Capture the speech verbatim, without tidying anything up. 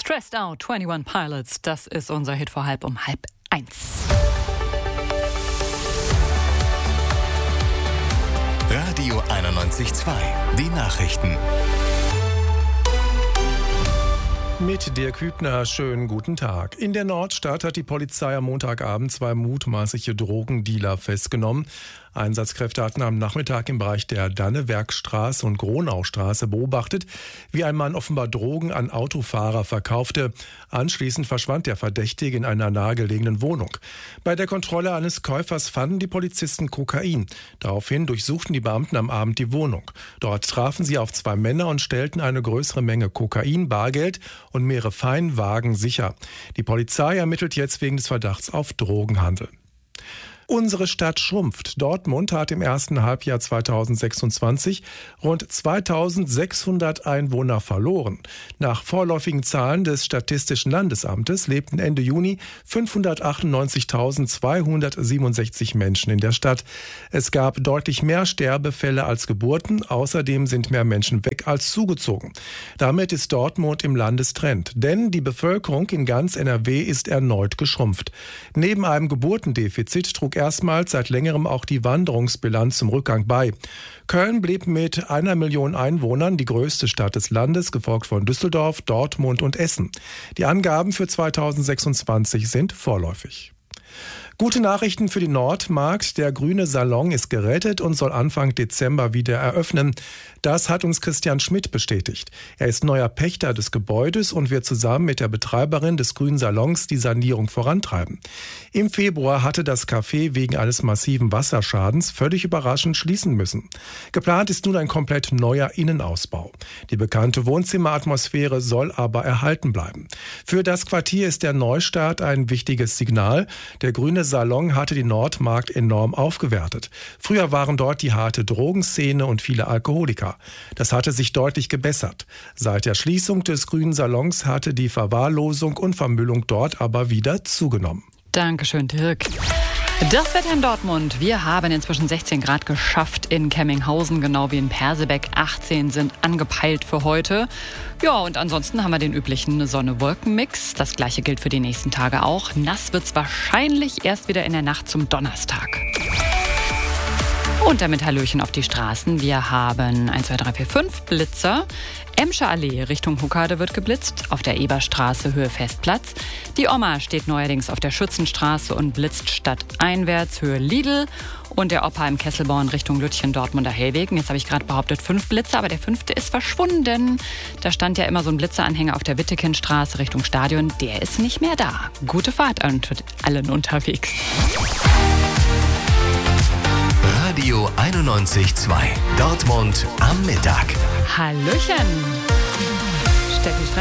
Stressed Out, einundzwanzig Pilots, das ist unser Hit vor halb um halb eins. Radio einundneunzig Komma zwei, die Nachrichten. Mit Dirk Hübner, schönen guten Tag. In der Nordstadt hat die Polizei am Montagabend zwei mutmaßliche Drogendealer festgenommen. Einsatzkräfte hatten am Nachmittag im Bereich der Dannewerkstraße und Gronaustraße beobachtet, wie ein Mann offenbar Drogen an Autofahrer verkaufte. Anschließend verschwand der Verdächtige in einer nahegelegenen Wohnung. Bei der Kontrolle eines Käufers fanden die Polizisten Kokain. Daraufhin durchsuchten die Beamten am Abend die Wohnung. Dort trafen sie auf zwei Männer und stellten eine größere Menge Kokain, Bargeld und mehrere Feinwagen sicher. Die Polizei ermittelt jetzt wegen des Verdachts auf Drogenhandel. Unsere Stadt schrumpft. Dortmund hat im ersten Halbjahr zweitausendsechsundzwanzig rund zweitausendsechshundert Einwohner verloren. Nach vorläufigen Zahlen des Statistischen Landesamtes lebten Ende Juni fünfhundertachtundneunzigtausendzweihundertsiebenundsechzig Menschen in der Stadt. Es gab deutlich mehr Sterbefälle als Geburten. Außerdem sind mehr Menschen weg als zugezogen. Damit ist Dortmund im Landestrend. Denn die Bevölkerung in ganz N R W ist erneut geschrumpft. Neben einem Geburtendefizit trug erstmals seit längerem auch die Wanderungsbilanz zum Rückgang bei. Köln blieb mit einer Million Einwohnern die größte Stadt des Landes, gefolgt von Düsseldorf, Dortmund und Essen. Die Angaben für zweitausendsechsundzwanzig sind vorläufig. Gute Nachrichten für die Nordmarkt. Der Grüne Salon ist gerettet und soll Anfang Dezember wieder eröffnen. Das hat uns Christian Schmidt bestätigt. Er ist neuer Pächter des Gebäudes und wird zusammen mit der Betreiberin des Grünen Salons die Sanierung vorantreiben. Im Februar hatte das Café wegen eines massiven Wasserschadens völlig überraschend schließen müssen. Geplant ist nun ein komplett neuer Innenausbau. Die bekannte Wohnzimmeratmosphäre soll aber erhalten bleiben. Für das Quartier ist der Neustart ein wichtiges Signal. Der Grüne Salon hatte die Nordmarkt enorm aufgewertet. Früher waren dort die harte Drogenszene und viele Alkoholiker. Das hatte sich deutlich gebessert. Seit der Schließung des Grünen Salons hatte die Verwahrlosung und Vermüllung dort aber wieder zugenommen. Dankeschön, Dirk. Das Wetter in Dortmund. Wir haben inzwischen sechzehn Grad geschafft in Kemminghausen, genau wie in Persebeck. achtzehn sind angepeilt für heute. Ja, und ansonsten haben wir den üblichen Sonne-Wolken-Mix. Das gleiche gilt für die nächsten Tage auch. Nass wird's wahrscheinlich erst wieder in der Nacht zum Donnerstag. Und damit Hallöchen auf die Straßen. Wir haben eins, zwei, drei, vier, fünf Blitzer. Emscher Allee Richtung Huckade wird geblitzt. Auf der Eberstraße Höhe Festplatz. Die Oma steht neuerdings auf der Schützenstraße und blitzt stadteinwärts Höhe Lidl. Und der Opa im Kesselborn Richtung Lütchen Dortmunder Hellwegen. Jetzt habe ich gerade behauptet fünf Blitzer, aber der fünfte ist verschwunden. Da stand ja immer so ein Blitzeranhänger auf der Wittekindstraße Richtung Stadion. Der ist nicht mehr da. Gute Fahrt an allen unterwegs. Radio einundneunzig Komma zwei. Dortmund am Mittag. Hallöchen. Steffi